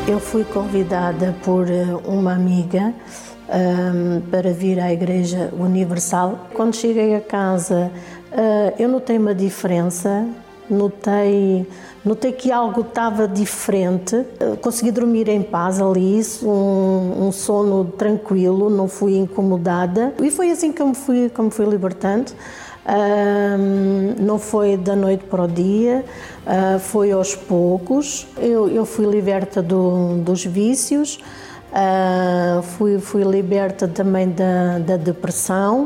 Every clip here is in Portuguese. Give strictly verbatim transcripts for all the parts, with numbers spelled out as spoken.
Eu fui convidada por uma amiga um, para vir à Igreja Universal. Quando cheguei a casa, uh, eu notei uma diferença, notei, notei que algo estava diferente. Uh, consegui dormir em paz ali, um, um sono tranquilo, não fui incomodada. E foi assim que eu me fui, que me fui libertando. Uh, não foi da noite para o dia, uh, foi aos poucos. Eu, eu fui liberta do, dos vícios, uh, fui, fui liberta também da, da depressão.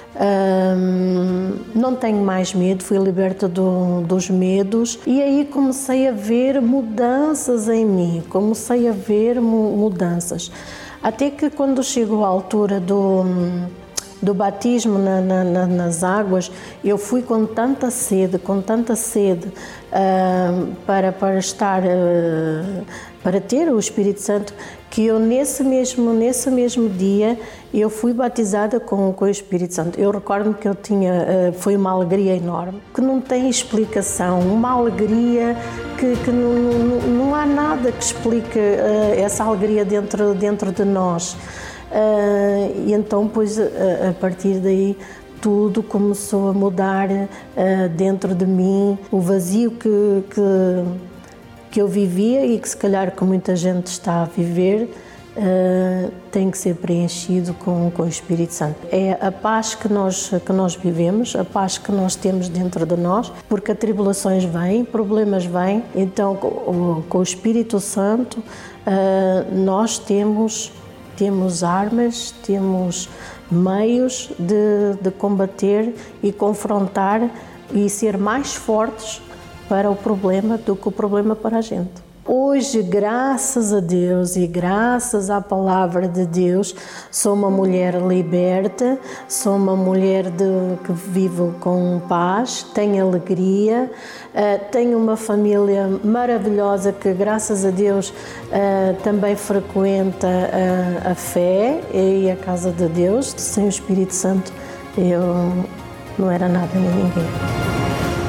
Uh, não tenho mais medo, fui liberta do, dos medos e aí comecei a ver mudanças em mim, comecei a ver mudanças. Até que quando chegou a altura do... do batismo na, na, nas águas, eu fui com tanta sede, com tanta sede uh, para, para estar, uh, para ter o Espírito Santo, que eu nesse mesmo, nesse mesmo dia, eu fui batizada com, com o Espírito Santo. Eu recordo-me que eu tinha, uh, foi uma alegria enorme, que não tem explicação, uma alegria que, que não, não, não há nada que explique uh, essa alegria dentro, dentro de nós. Uh, e então, pois, a, a partir daí, tudo começou a mudar uh, dentro de mim. O vazio que, que, que eu vivia e que se calhar que muita gente está a viver uh, tem que ser preenchido com, com o Espírito Santo. É a paz que nós, que nós vivemos, a paz que nós temos dentro de nós, porque as tribulações vêm, problemas vêm, então com, com o Espírito Santo uh, nós temos... Temos armas, temos meios de, de combater e confrontar e ser mais fortes para o problema do que o problema para a gente. Hoje, graças a Deus e graças à palavra de Deus, sou uma mulher liberta, sou uma mulher de, que vive com paz, tenho alegria, uh, tenho uma família maravilhosa que, graças a Deus, uh, também frequenta uh, a fé e a casa de Deus. Sem o Espírito Santo, eu não era nada nem ninguém.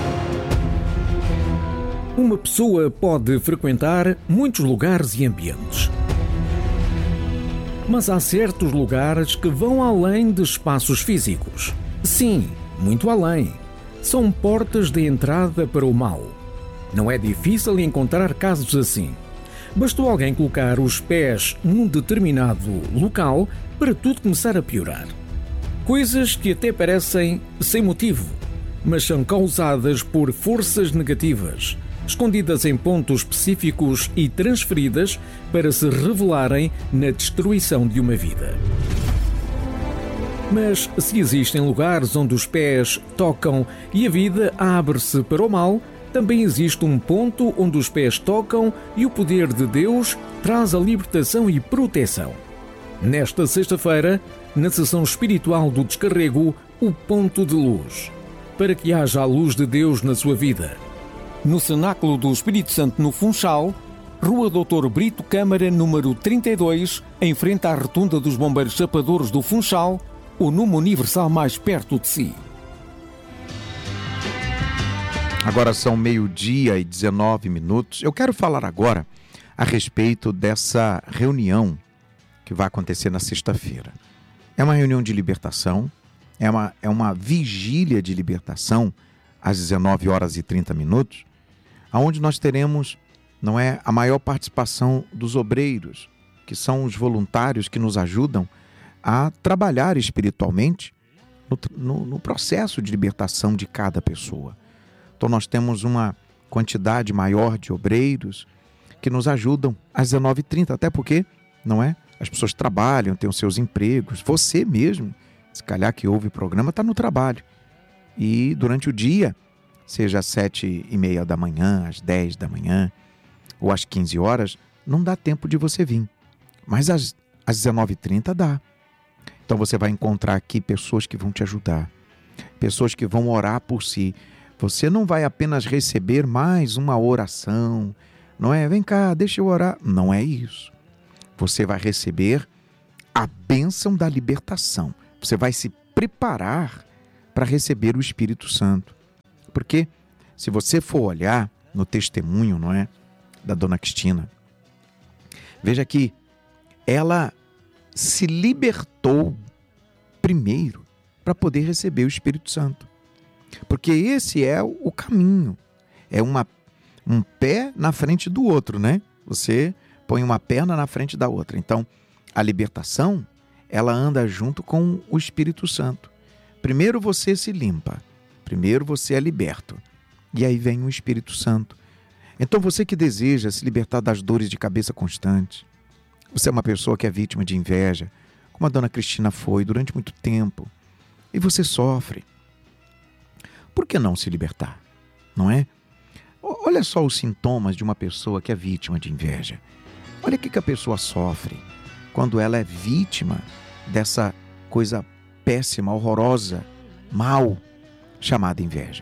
Uma pessoa pode frequentar muitos lugares e ambientes. Mas há certos lugares que vão além de espaços físicos. Sim, muito além. São portas de entrada para o mal. Não é difícil encontrar casos assim. Bastou alguém colocar os pés num determinado local para tudo começar a piorar. Coisas que até parecem sem motivo, mas são causadas por forças negativas, escondidas em pontos específicos e transferidas para se revelarem na destruição de uma vida. Mas se existem lugares onde os pés tocam e a vida abre-se para o mal, também existe um ponto onde os pés tocam e o poder de Deus traz a libertação e proteção. Nesta sexta-feira, na sessão espiritual do Descarrego, o Ponto de Luz, para que haja a luz de Deus na sua vida. No Cenáculo do Espírito Santo, no Funchal, Rua doutor Brito Câmara, número trinta e dois, em frente à Rotunda dos Bombeiros Chapadores do Funchal, o número universal mais perto de si. Agora são meio-dia e dezenove minutos. Eu quero falar agora a respeito dessa reunião que vai acontecer na sexta-feira. É uma reunião de libertação, é uma, é uma vigília de libertação às dezenove horas e trinta minutos, onde nós teremos, não é, a maior participação dos obreiros, que são os voluntários que nos ajudam a trabalhar espiritualmente no, no, no processo de libertação de cada pessoa. Então nós temos uma quantidade maior de obreiros que nos ajudam às dezenove e trinta, até porque, não é, as pessoas trabalham, têm os seus empregos, você mesmo, se calhar que ouve o programa, está no trabalho. E durante o dia, seja às sete e meia da manhã, às dez da manhã ou às quinze horas, não dá tempo de você vir. Mas às, às dezenove e trinta dá. Então você vai encontrar aqui pessoas que vão te ajudar, pessoas que vão orar por si. Você não vai apenas receber mais uma oração, não é? Vem cá, deixa eu orar. Não é isso. Você vai receber a bênção da libertação. Você vai se preparar para receber o Espírito Santo. Porque se você for olhar no testemunho, não é, da Dona Cristina, Veja que ela se libertou primeiro para poder receber o Espírito Santo. Porque esse é o caminho. É uma, um pé na frente do outro, né? Você põe uma perna na frente da outra. Então, a libertação, ela anda junto com o Espírito Santo. Primeiro você se limpa. Primeiro você é liberto. E aí vem o Espírito Santo. Então, você que deseja se libertar das dores de cabeça constantes, você é uma pessoa que é vítima de inveja, como a dona Cristina foi durante muito tempo, e você sofre. Por que não se libertar? Não é? Olha só os sintomas de uma pessoa que é vítima de inveja. Olha o que a pessoa sofre quando ela é vítima dessa coisa péssima, horrorosa, mal, chamada inveja.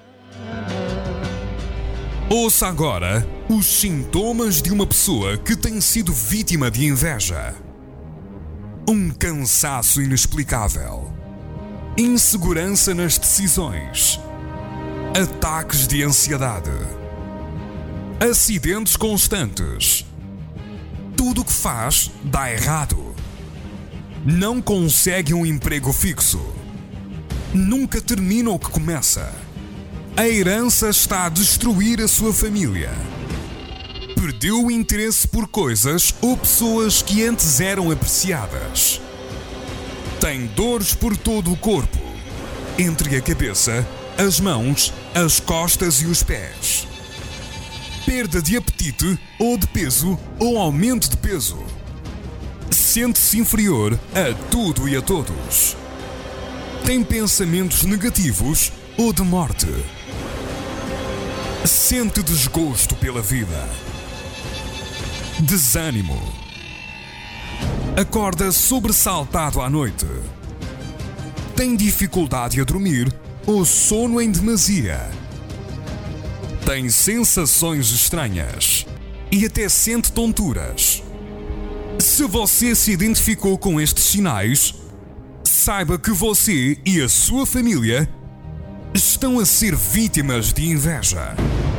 Ouça agora os sintomas de uma pessoa que tem sido vítima de inveja. Um cansaço inexplicável, insegurança nas decisões, ataques de ansiedade, acidentes constantes. Tudo o que faz dá errado. Não consegue um emprego fixo. Nunca termina o que começa. A herança está a destruir a sua família. Perdeu o interesse por coisas ou pessoas que antes eram apreciadas. Tem dores por todo o corpo, entre a cabeça, as mãos, as costas e os pés. Perda de apetite ou de peso ou aumento de peso. Sente-se inferior a tudo e a todos. Tem pensamentos negativos ou de morte. Sente desgosto pela vida. Desânimo. Acorda sobressaltado à noite. Tem dificuldade a dormir ou sono em demasia. Tem sensações estranhas e até sente tonturas. Se você se identificou com estes sinais, saiba que você e a sua família estão a ser vítimas de inveja.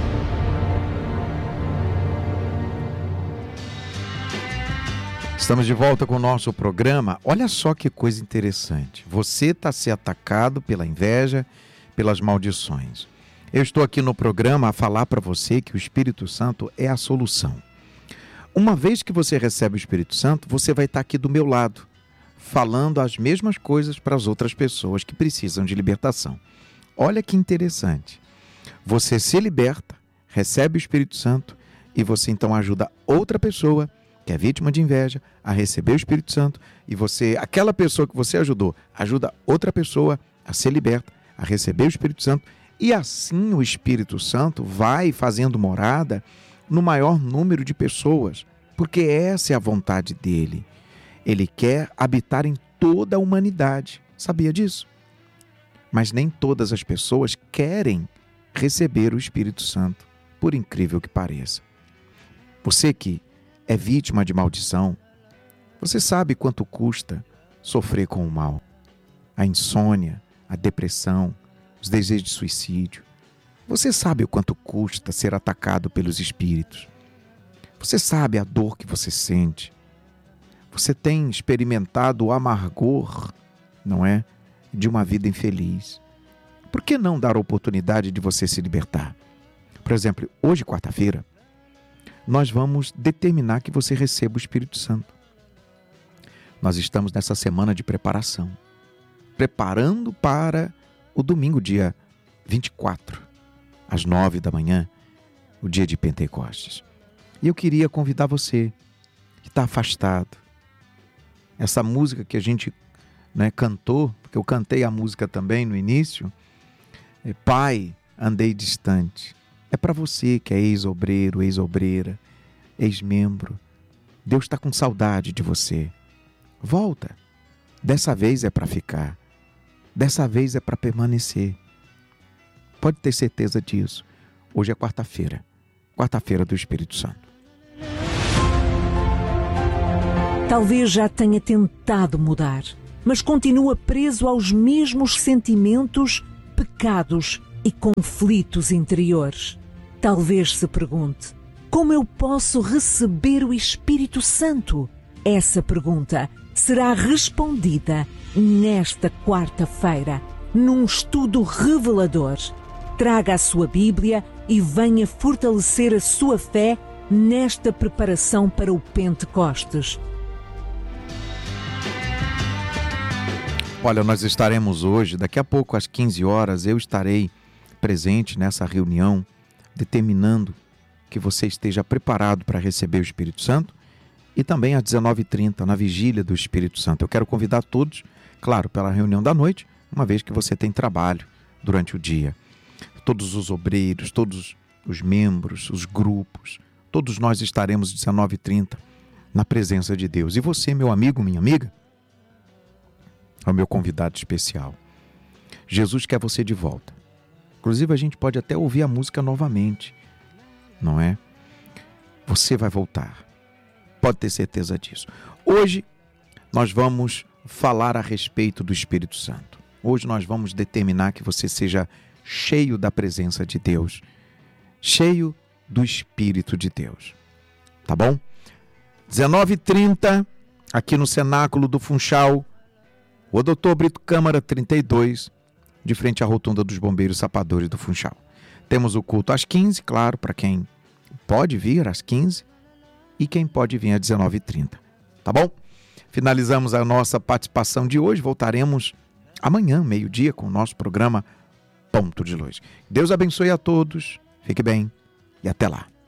Estamos de volta com o nosso programa. Olha só que coisa interessante. Você está sendo atacado pela inveja, pelas maldições. Eu estou aqui no programa a falar para você que o Espírito Santo é a solução. Uma vez que você recebe o Espírito Santo, você vai estar aqui do meu lado, falando as mesmas coisas para as outras pessoas que precisam de libertação. Olha que interessante. Você se liberta, recebe o Espírito Santo e você então ajuda outra pessoa que é vítima de inveja a receber o Espírito Santo e você, aquela pessoa que você ajudou, ajuda outra pessoa a ser liberta, a receber o Espírito Santo e assim o Espírito Santo vai fazendo morada no maior número de pessoas, porque essa é a vontade dele. Ele quer habitar em toda a humanidade. Sabia disso? Mas nem todas as pessoas querem receber o Espírito Santo, por incrível que pareça. Você que é vítima de maldição, você sabe quanto custa sofrer com o mal. A insônia, a depressão, os desejos de suicídio. Você sabe o quanto custa ser atacado pelos espíritos. Você sabe a dor que você sente. Você tem experimentado o amargor, não é? De uma vida infeliz. Por que não dar a oportunidade de você se libertar? Por exemplo, hoje, quarta-feira, nós vamos determinar que você receba o Espírito Santo. Nós estamos nessa semana de preparação, preparando para o domingo, dia vinte e quatro, às nove da manhã, o dia de Pentecostes. E eu queria convidar você que está afastado. Essa música que a gente né, cantou, porque eu cantei a música também no início, é Pai, andei distante. É para você que é ex-obreiro, ex-obreira, ex-membro. Deus está com saudade de você. Volta. Dessa vez é para ficar. Dessa vez é para permanecer. Pode ter certeza disso. Hoje é quarta-feira. Quarta-feira do Espírito Santo. Talvez já tenha tentado mudar, mas continua preso aos mesmos sentimentos, pecados e conflitos interiores. Talvez se pergunte: Como eu posso receber o Espírito Santo? Essa pergunta será respondida nesta quarta-feira, num estudo revelador. Traga a sua Bíblia e venha fortalecer a sua fé nesta preparação para o Pentecostes. Olha, nós estaremos hoje, daqui a pouco às quinze horas, eu estarei presente nessa reunião, determinando que você esteja preparado para receber o Espírito Santo, e também às dezenove e trinta, na vigília do Espírito Santo. Eu quero convidar todos, claro, pela reunião da noite, uma vez que você tem trabalho durante o dia. Todos os obreiros, todos os membros, os grupos, todos nós estaremos às dezenove e trinta na presença de Deus. E você, meu amigo, minha amiga, é o meu convidado especial. Jesus quer você de volta. Inclusive, a gente pode até ouvir a música novamente, não é? Você vai voltar. Pode ter certeza disso. Hoje, nós vamos falar a respeito do Espírito Santo. Hoje nós vamos determinar que você seja cheio da presença de Deus, cheio do Espírito de Deus. Tá bom? dezenove e trinta, aqui no Cenáculo do Funchal, o doutor Brito Câmara trinta e dois, de frente à rotunda dos Bombeiros Sapadores do Funchal. Temos o culto às quinze, claro, para quem pode vir às quinze e quem pode vir às dezenove e trinta. Tá bom? Finalizamos a nossa participação de hoje. Voltaremos amanhã, meio-dia, com o nosso programa Ponto de Luz. Deus abençoe a todos. Fique bem e até lá.